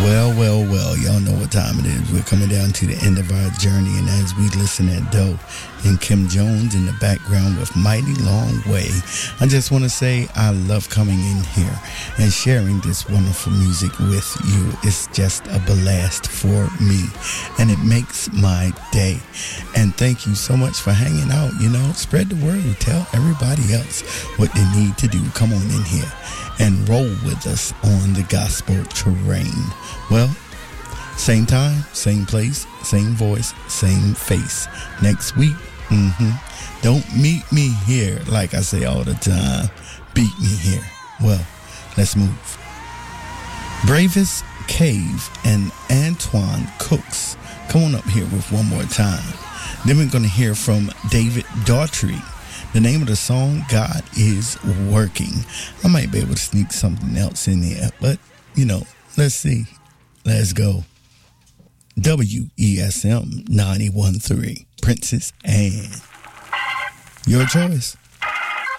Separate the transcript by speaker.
Speaker 1: Well, y'all know what time it is. We're coming down to the end of our journey, and as we listen at Doe and Kim Jones in the background with Mighty Long Way, I just want to say I love coming in here and sharing this wonderful music with you. It's just a blast for me, and it makes my day. And thank you so much for hanging out. Spread the word. Tell everybody else what they need to do. Come on in here and roll with us on the gospel terrain. Well, same time, same place, same voice, same face. Next week, don't meet me here like I say all the time. Beat me here. Well, let's move. Bravest Cave and Antoine Cooks. Come on up here with one more time. Then we're going to hear from David Daughtry. The name of the song, God is Working. I might be able to sneak something else in there, but, let's see. Let's go. WESM 91.3, Princess Anne. Your choice.